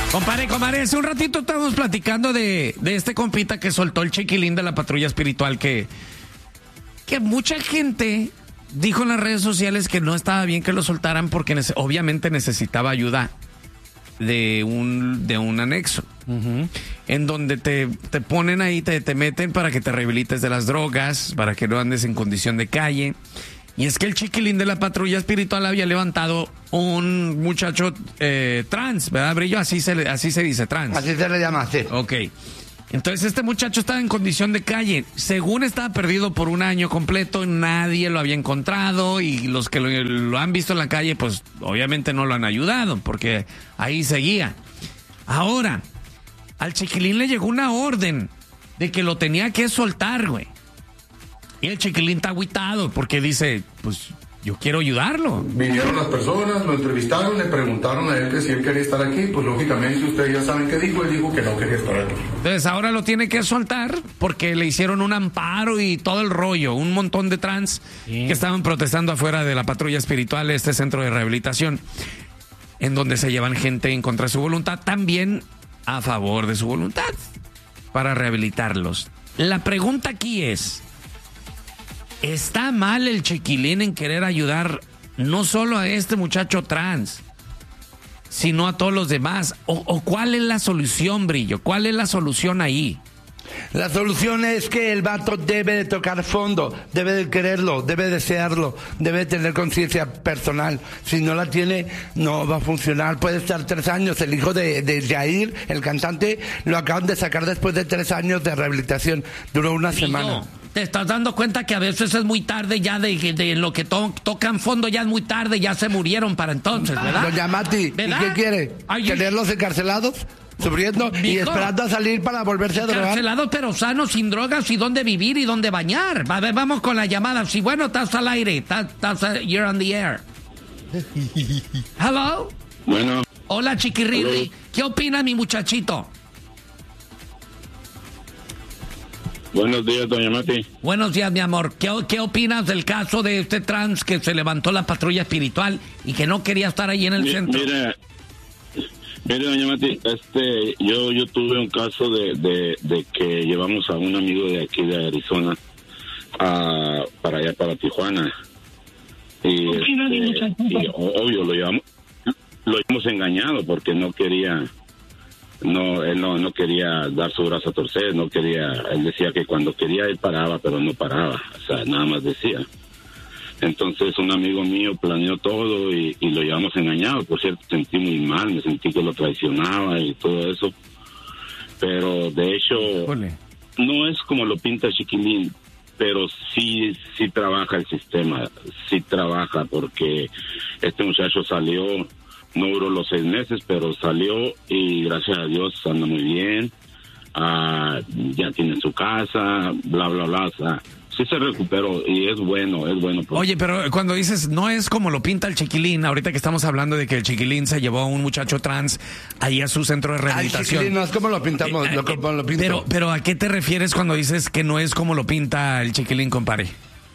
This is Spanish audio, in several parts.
Compadre, hace un ratito estábamos platicando de este compita que soltó el chiquilín de la patrulla espiritual, que mucha gente dijo en las redes sociales que no estaba bien que lo soltaran porque obviamente necesitaba ayuda de un anexo, en donde te ponen ahí, te meten para que te rehabilites de las drogas, para que no andes en condición de calle. Y es que el chiquilín de la patrulla espiritual había levantado un muchacho trans, ¿verdad, Brillo? Así se dice, trans. Así se le llama, sí. Ok. Entonces este muchacho estaba en condición de calle. Según estaba perdido por un año completo, nadie lo había encontrado y los que lo han visto en la calle, pues obviamente no lo han ayudado porque ahí seguía. Ahora, al chiquilín le llegó una orden de que lo tenía que soltar, güey. Y el chiquilín está agüitado porque dice, pues yo quiero ayudarlo. Vinieron las personas, lo entrevistaron, le preguntaron a él que si él quería estar aquí, pues lógicamente ustedes ya saben qué dijo, él dijo que no quería estar aquí. Entonces ahora lo tiene que soltar porque le hicieron un amparo y todo el rollo, un montón de trans que estaban protestando afuera de la patrulla espiritual, este centro de rehabilitación, en donde se llevan gente en contra de su voluntad, también a favor de su voluntad, para rehabilitarlos. La pregunta aquí es, ¿está mal el chiquilín en querer ayudar no solo a este muchacho trans, sino a todos los demás? ¿O cuál es la solución, Brillo? ¿Cuál es la solución ahí? La solución es que el vato debe de tocar fondo, debe de quererlo, debe de desearlo, debe de tener conciencia personal. Si no la tiene, no va a funcionar. Puede estar 3 años. El hijo de Jair, el cantante, lo acaban de sacar después de 3 años de rehabilitación. Duró una semana. ¿Te estás dando cuenta que a veces es muy tarde ya de lo que tocan fondo? Ya es muy tarde, ya se murieron para entonces, ¿verdad? Doña Mati, ¿verdad? ¿Y qué quiere? ¿Tenerlos encarcelados? Sufriendo y esperando a salir para volverse a drogar. Encarcelados pero sanos, sin drogas, y dónde vivir y dónde bañar. A ver, vamos con la llamada. Sí, bueno, estás al aire. You're on the air. Hello. Bueno. Hola, chiquirri. Hello. ¿Qué opina mi muchachito? Buenos días, doña Mati. Buenos días, mi amor. ¿Qué opinas del caso de este trans que se levantó la patrulla espiritual y que no quería estar ahí en el centro? Mire, doña Mati, yo tuve un caso de que llevamos a un amigo de aquí de Arizona para allá, para Tijuana. Y obvio, lo hemos engañado porque no quería... él no quería dar su brazo a torcer, él decía que cuando quería él paraba, pero no paraba, o sea, nada más decía. Entonces un amigo mío planeó todo y lo llevamos engañado. Por cierto, sentí muy mal, me sentí que lo traicionaba y todo eso, pero de hecho no es como lo pinta Chiquilín, pero sí trabaja el sistema, sí trabaja, porque este muchacho salió. No duró los 6 meses, pero salió y gracias a Dios anda muy bien. Ya tiene su casa, bla, bla, bla. O sea, sí se recuperó y es bueno. Oye, pero cuando dices no es como lo pinta el chiquilín, ahorita que estamos hablando de que el chiquilín se llevó a un muchacho trans ahí a su centro de rehabilitación. El chiquilín no es como lo pintamos, como lo pinto. Pero ¿a qué te refieres cuando dices que no es como lo pinta el chiquilín, compadre?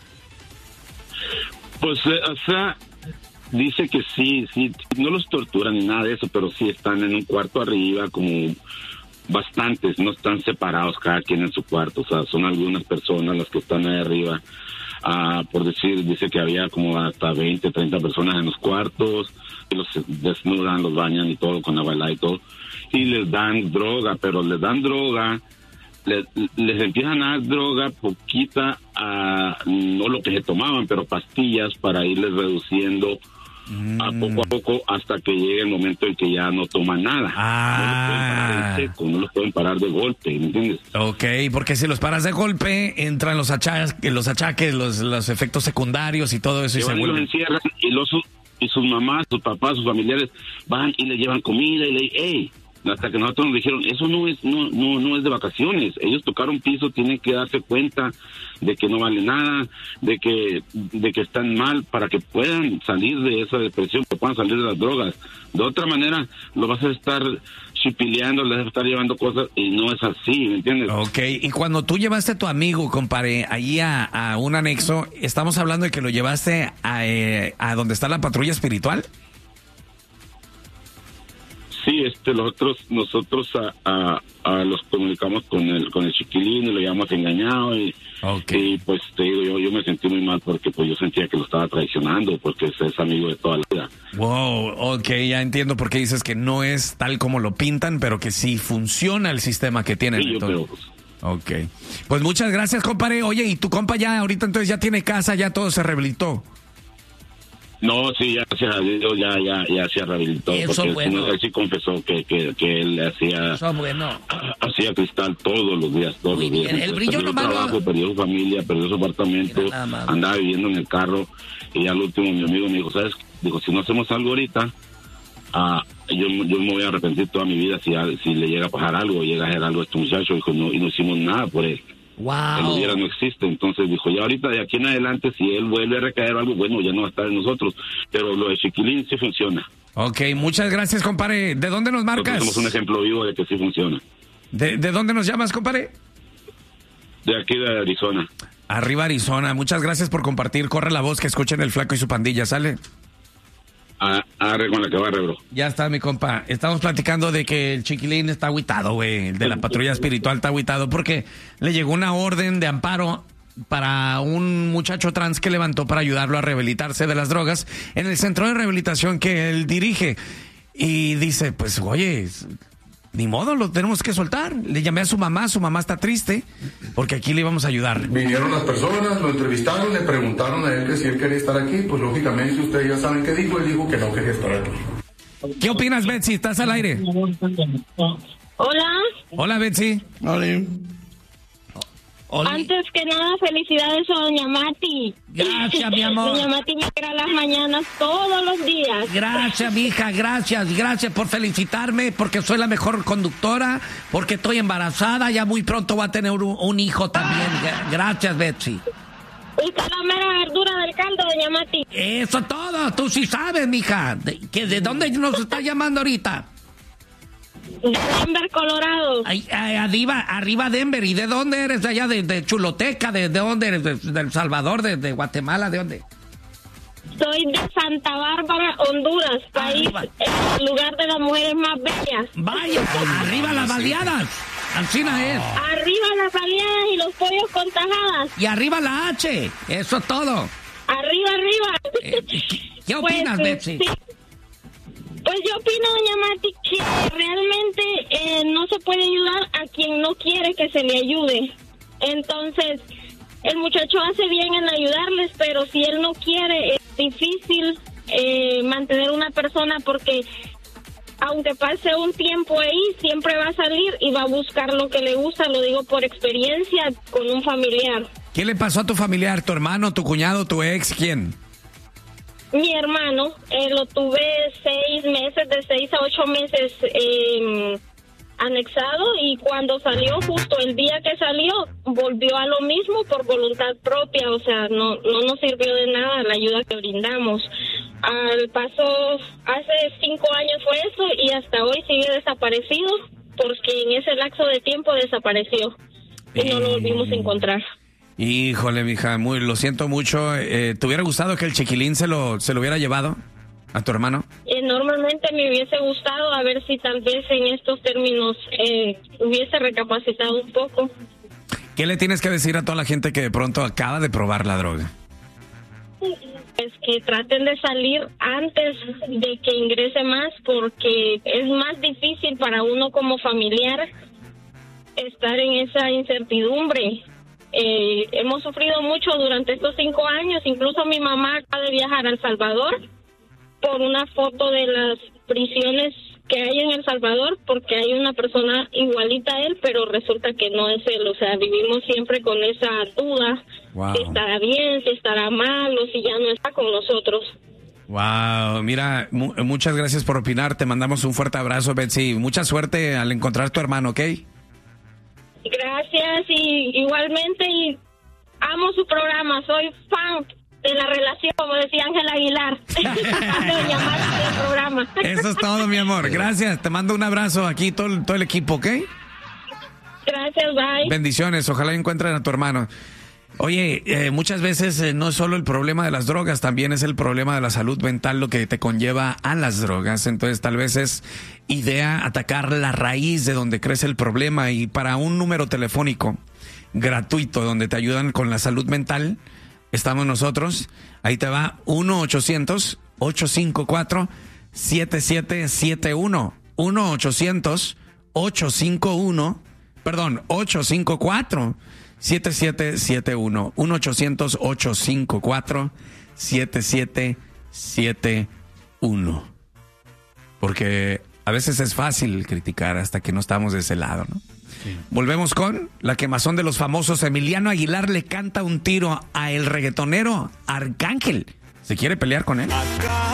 Pues, o sea... Dice que sí, no los torturan ni nada de eso, pero sí están en un cuarto arriba, como bastantes, no están separados cada quien en su cuarto, o sea, son algunas personas las que están ahí arriba. Por decir, dice que había como hasta 20, 30 personas en los cuartos, y los desnudan, los bañan y todo, con agua helada y todo, y les dan droga, pero les dan droga, les empiezan a dar droga poquita, no lo que se tomaban, pero pastillas para irles reduciendo a poco hasta que llegue el momento en que ya no toman nada. No los pueden parar de golpe, ¿me entiendes? Ok, porque si los paras de golpe, entran los achaques, los efectos secundarios y todo eso. Y los encierran y sus mamás, sus papás, sus familiares van y le llevan comida y le dicen, hasta que nosotros nos dijeron, eso no es de vacaciones, ellos tocaron piso, tienen que darse cuenta de que no vale nada, de que están mal, para que puedan salir de esa depresión, que puedan salir de las drogas. De otra manera, lo vas a estar chipileando, le vas a estar llevando cosas y no es así, ¿me entiendes? Ok, y cuando tú llevaste a tu amigo, compadre, allí a un anexo, ¿estamos hablando de que lo llevaste a donde está la patrulla espiritual? Sí, nosotros los comunicamos con el chiquilín y lo llamamos engañado y pues te digo, yo me sentí muy mal porque pues yo sentía que lo estaba traicionando porque es amigo de toda la vida. Wow, ok, ya entiendo por qué dices que no es tal como lo pintan, pero que sí funciona el sistema que tienen. Sí, entonces. Ok, pues muchas gracias, compadre. Oye, ¿y tu compa ya ahorita entonces ya tiene casa, ya todo se rehabilitó? No, sí, ya se rehabilitó. Eso porque bueno. Él sí confesó que él hacía... Eso bueno. Hacía cristal todos los días. Muy bien, el brillo perdió nomás trabajo, perdió su familia, perdió su apartamento, andaba viviendo en el carro y al último mi amigo me dijo, ¿sabes? Dijo, si no hacemos algo ahorita, yo me voy a arrepentir toda mi vida si le llega a pasar algo, llega a hacer algo a este muchacho. Dijo, no, y no hicimos nada por él. Wow. El hubiera no existe, entonces dijo, ya ahorita de aquí en adelante si él vuelve a recaer algo, bueno, ya no va a estar en nosotros, pero lo de Chiquilín sí funciona. Ok, muchas gracias, compadre. ¿De dónde nos marcas? Nosotros somos un ejemplo vivo de que sí funciona. ¿De dónde nos llamas, compadre? De aquí de Arizona. Arriba Arizona, muchas gracias por compartir. Corre la voz que escuchen el Flaco y su pandilla, ¿sale? Arre con la que barre, bro. Ya está, mi compa. Estamos platicando de que el chiquilín está agüitado, güey. El de la patrulla espiritual está agüitado porque le llegó una orden de amparo para un muchacho trans que levantó para ayudarlo a rehabilitarse de las drogas en el centro de rehabilitación que él dirige. Y dice, pues, oye, ni modo, lo tenemos que soltar. Le llamé a su mamá está triste porque aquí le íbamos a ayudar. Vinieron las personas, lo entrevistaron, le preguntaron a él que si él quería estar aquí, pues lógicamente ustedes ya saben qué dijo, él dijo que no quería estar aquí. ¿Qué opinas, Betsy? ¿Estás al aire? Hola. Hola, Betsy. Hola. Antes que nada, felicidades a doña Mati. Gracias, mi amor. Doña Mati me crea las mañanas todos los días. Gracias, mija, gracias por felicitarme, porque soy la mejor conductora, porque estoy embarazada, ya muy pronto voy a tener un hijo también. Gracias, Betsy. Usted es la mera verdura del caldo, doña Mati. Eso todo, tú sí sabes, mija. ¿De dónde nos está llamando ahorita? De Denver, Colorado. Arriba Denver. ¿Y de dónde eres? ¿De allá? ¿De Chuloteca? ¿De dónde eres? ¿De El Salvador? ¿De Guatemala? ¿De dónde? Soy de Santa Bárbara, Honduras, país, el lugar de las mujeres más bellas. Vaya, arriba las baleadas. Ancina es. Arriba las baleadas y los pollos con tajadas. Y arriba la H. Eso es todo. Arriba. ¿Qué opinas, pues, Betsy? Sí. Pues yo opino, doña Mati, que realmente no se puede ayudar a quien no quiere que se le ayude. Entonces, el muchacho hace bien en ayudarles, pero si él no quiere, es difícil mantener una persona porque aunque pase un tiempo ahí, siempre va a salir y va a buscar lo que le gusta, lo digo por experiencia con un familiar. ¿Qué le pasó a tu familiar? ¿Tu hermano, tu cuñado, tu ex? ¿Quién? Mi hermano, lo tuve 6 meses, de 6 a 8 meses anexado, y cuando salió, justo el día que salió, volvió a lo mismo por voluntad propia, o sea, no nos sirvió de nada la ayuda que brindamos. Al paso, hace 5 años fue eso, y hasta hoy sigue desaparecido, porque en ese lapso de tiempo desapareció y no lo volvimos a encontrar. Híjole, mija, lo siento mucho. ¿Te hubiera gustado que el chiquilín se lo hubiera llevado a tu hermano? Normalmente me hubiese gustado a ver si tal vez en estos términos hubiese recapacitado un poco. ¿Qué le tienes que decir a toda la gente que de pronto acaba de probar la droga? Es que traten de salir antes de que ingrese más, porque es más difícil para uno como familiar estar en esa incertidumbre. Hemos sufrido mucho durante estos 5 años, incluso mi mamá acaba de viajar a El Salvador por una foto de las prisiones que hay en El Salvador, porque hay una persona igualita a él, pero resulta que no es él. O sea, vivimos siempre con esa duda, wow, si estará bien, si estará mal o si ya no está con nosotros. Wow, mira, muchas gracias por opinar, te mandamos un fuerte abrazo, Betsy, mucha suerte al encontrar a tu hermano, ¿ok? Gracias, y igualmente, y amo su programa, soy fan de la relación, como decía Ángel Aguilar. De llamarse del programa. Eso es todo, mi amor, gracias, te mando un abrazo aquí, todo el equipo, ¿ok? Gracias, bye. Bendiciones, ojalá encuentren a tu hermano. Oye, muchas veces no es solo el problema de las drogas, también es el problema de la salud mental lo que te conlleva a las drogas. Entonces tal vez es idea atacar la raíz de donde crece el problema, y para un número telefónico gratuito donde te ayudan con la salud mental, estamos nosotros. Ahí te va 1-800-854-7771. 854-7771. 1-800-854-7771. Porque a veces es fácil criticar hasta que no estamos de ese lado, ¿no? Sí. Volvemos con la quemazón de los famosos. Emiliano Aguilar le canta un tiro a el reggaetonero Arcángel. ¿Se quiere pelear con él?